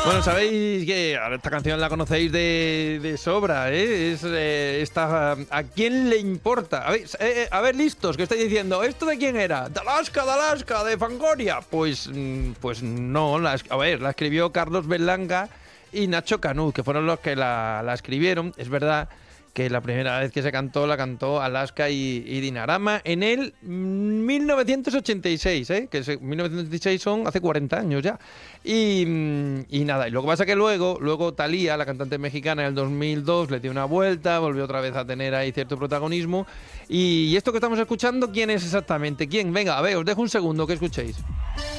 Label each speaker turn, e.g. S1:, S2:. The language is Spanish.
S1: Bueno, sabéis que ahora esta canción la conocéis de sobra, ¿eh? Es ¿a quién le importa? A ver, listos, que estáis diciendo, ¿esto de quién era? De Alaska, de Fangoria. Pues no, la escribió Carlos Berlanga y Nacho Canut, que fueron los que la escribieron. Es verdad que la primera vez que se cantó, la cantó Alaska y Dinarama en el 1986, ¿eh? 1986 son hace 40 años ya. Y nada, y lo que pasa que luego Thalía, la cantante mexicana, en el 2002 le dio una vuelta, volvió otra vez a tener ahí cierto protagonismo. Y esto que estamos escuchando, ¿quién es exactamente? ¿Quién? Venga, a ver, os dejo un segundo que escuchéis.